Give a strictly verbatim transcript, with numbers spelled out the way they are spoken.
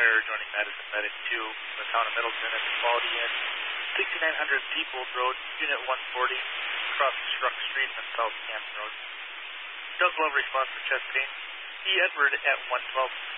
fire joining Madison Medic two from the town of Middleton at the Quality Inn. sixty-nine hundred Peoples Road, Unit one forty, across Struck Street and South Camp Road. Does love response for chest pain. E. Edward at one twelve